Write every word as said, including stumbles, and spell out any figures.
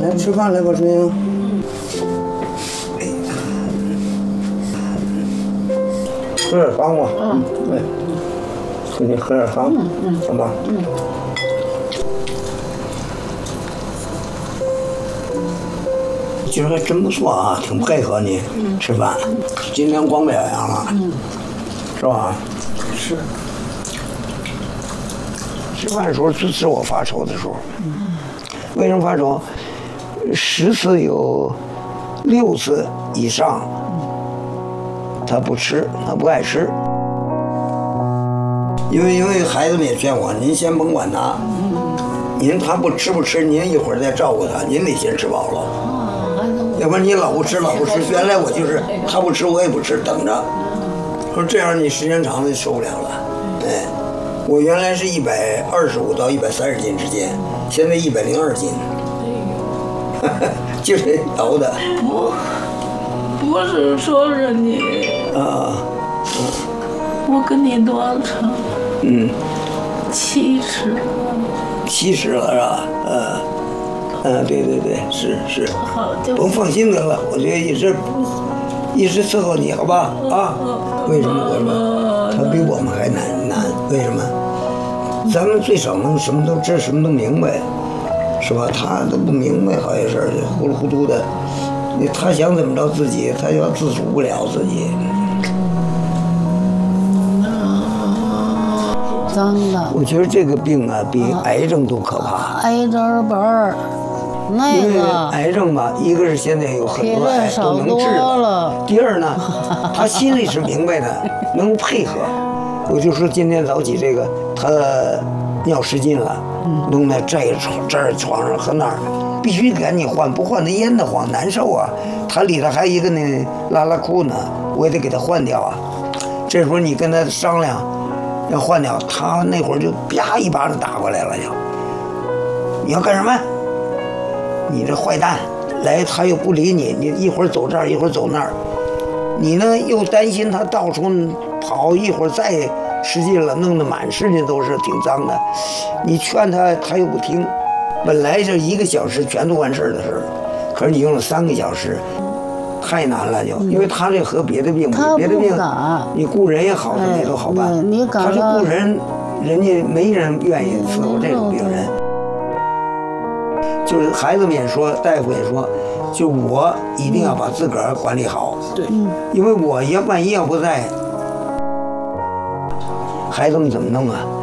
来吃饭来吧，春英。喝点汤吧。嗯。对。给你喝点汤。嗯嗯。好吧。嗯。今儿还真不错啊，挺配合你吃饭。今天光表扬了。嗯。是吧？是。吃饭的时候就是我发愁的时候。嗯。为什么发愁？十次有六次以上，他不吃，他不爱吃。因为因为孩子们也劝我，您先甭管他，您他不吃不吃，您一会儿再照顾他，您得先吃饱了。要不然你老不吃老不吃，原来我就是他不吃我也不吃，等着。说这样你时间长了就受不了了。哎，我原来是一百二十五到一百三十斤之间，现在一百零二斤。就是熬的。 不，不是说是你啊， 嗯，我跟你多少？ 嗯， 七十。 七十了是吧？嗯，嗯，对对对，是是。 好，就甭放心得了，我觉得一直一直伺候你，好吧？啊，为什么？为什么？他比我们还难难？为什么？咱们最少能什么都知，什么都明白。是吧？他都不明白好些事儿，糊里糊涂的。你他想怎么着自己，他要自主不了自己。 真的。 我觉得这个病啊，比癌症都可怕。 癌症本儿，那个癌症吧，一个是现在有很多癌都能治了。 第二呢，他心里是明白的，能配合。我就说今天早起这个，他尿失禁了。弄在这个床这儿床上和那儿，必须赶紧换，不换他淹得慌，难受啊。他里头还有一个那拉拉裤呢，我也得给他换掉啊。这时候你跟他商量要换掉，他那会儿就啪一巴掌打过来了就。你要干什么？你这坏蛋！来，他又不理你，你一会儿走这儿，一会儿走那儿，你呢又担心他到处跑，一会儿再。失禁了，弄得满世界都是，挺脏的。你劝他，他又不听。本来这一个小时全都完事儿的事儿，可是你用了三个小时，太难了就。因为他这和别的病，别的病你雇人也好，什么也都好办。他是雇人，人家没人愿意伺候这种病人。就是孩子们也说，大夫也说，就我一定要把自个儿管理好。 对， 因为我要万一要不在。孩子们怎么弄啊？